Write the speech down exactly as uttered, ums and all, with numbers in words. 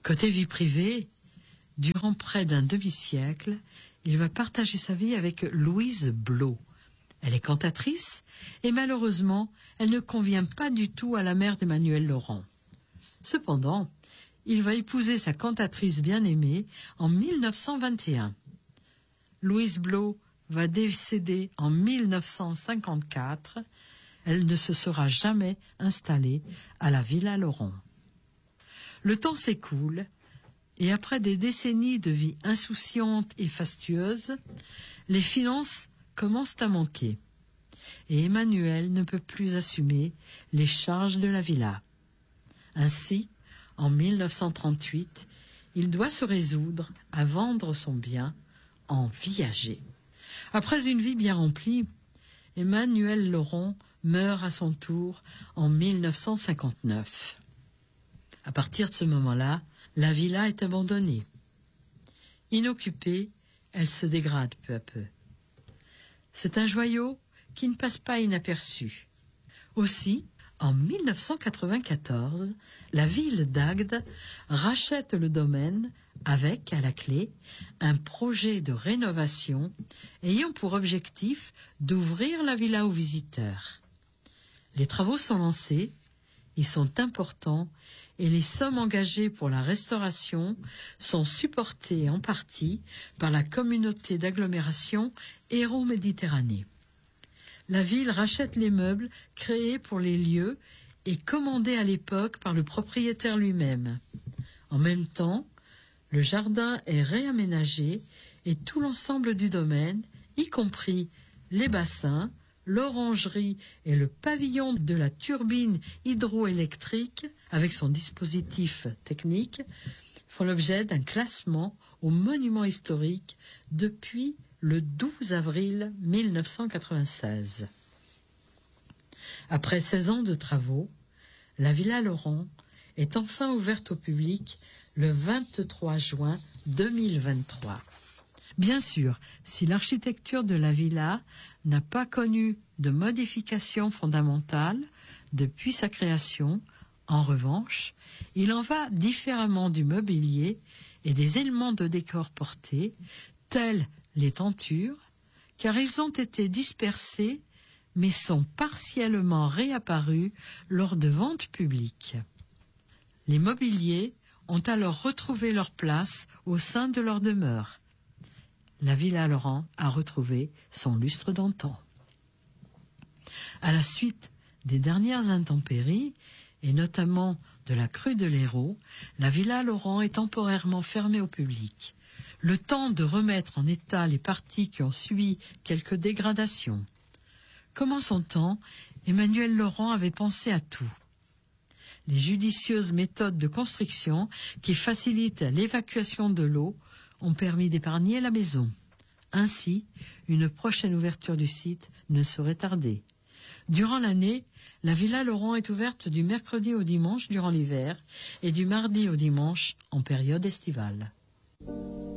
Côté vie privée, durant près d'un demi-siècle, il va partager sa vie avec Louise Blot. Elle est cantatrice et malheureusement, elle ne convient pas du tout à la mère d'Emmanuel Laurent. Cependant, il va épouser sa cantatrice bien-aimée en mille neuf cent vingt et un. Louise Blot va décéder en mille neuf cent cinquante-quatre. Elle ne se sera jamais installée à la Villa Laurent. Le temps s'écoule et après des décennies de vie insouciante et fastueuse, les finances commencent à manquer et Emmanuel ne peut plus assumer les charges de la villa. Ainsi, en mille neuf cent trente-huit, il doit se résoudre à vendre son bien en viager. Après une vie bien remplie, Emmanuel Laurent meurt à son tour en mille neuf cent cinquante-neuf. À partir de ce moment-là, la villa est abandonnée. Inoccupée, elle se dégrade peu à peu. C'est un joyau qui ne passe pas inaperçu. Aussi, en mille neuf cent quatre-vingt-quatorze, la ville d'Agde rachète le domaine avec, à la clé, un projet de rénovation ayant pour objectif d'ouvrir la villa aux visiteurs. Les travaux sont lancés, ils sont importants et les sommes engagées pour la restauration sont supportées en partie par la communauté d'agglomération Hérault-Méditerranée. La ville rachète les meubles créés pour les lieux et commandés à l'époque par le propriétaire lui-même. En même temps, le jardin est réaménagé et tout l'ensemble du domaine, y compris les bassins, l'orangerie et le pavillon de la turbine hydroélectrique, avec son dispositif technique, font l'objet d'un classement au monument historique depuis le douze avril mille neuf cent quatre-vingt-seize. Après seize ans de travaux, la Villa Laurent est enfin ouverte au public le vingt-trois juin deux mille vingt-trois. Bien sûr, si l'architecture de la villa n'a pas connu de modifications fondamentales depuis sa création, en revanche, il en va différemment du mobilier et des éléments de décor portés, tels les tentures, car ils ont été dispersés mais sont partiellement réapparus lors de ventes publiques. Les mobiliers ont alors retrouvé leur place au sein de leur demeure. La Villa Laurent a retrouvé son lustre d'antan. À la suite des dernières intempéries, et notamment de la crue de l'Hérault, la Villa Laurent est temporairement fermée au public. Le temps de remettre en état les parties qui ont subi quelques dégradations. Comme en son temps, Emmanuel Laurent avait pensé à tout. Les judicieuses méthodes de construction qui facilitent l'évacuation de l'eau ont permis d'épargner la maison. Ainsi, une prochaine ouverture du site ne saurait tarder. Durant l'année, la Villa Laurent est ouverte du mercredi au dimanche durant l'hiver et du mardi au dimanche en période estivale.